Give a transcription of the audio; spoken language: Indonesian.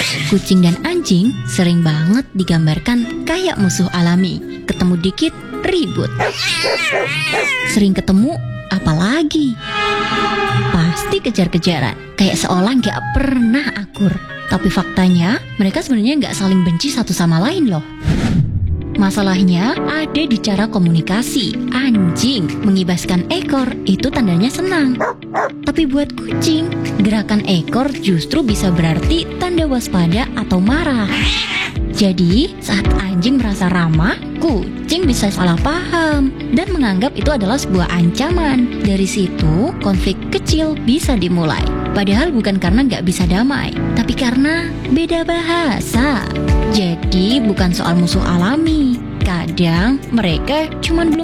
Kucing dan anjing sering banget digambarkan kayak musuh alami. Ketemu dikit, ribut. Sering ketemu, apalagi pasti kejar-kejaran, kayak seolah gak pernah akur. Tapi faktanya, mereka sebenarnya gak saling benci satu sama lain loh. Masalahnya ada di cara komunikasi. Anjing mengibaskan ekor itu tandanya senang. Tapi buat kucing, gerakan ekor justru bisa berarti tanda waspada atau marah. Jadi, saat anjing merasa ramah, kucing bisa salah paham dan menganggap itu adalah sebuah ancaman. Dari situ, konflik kecil bisa dimulai. Padahal bukan karena nggak bisa damai, tapi karena beda bahasa. Jadi, bukan soal musuh alami. Kadang mereka cuma belum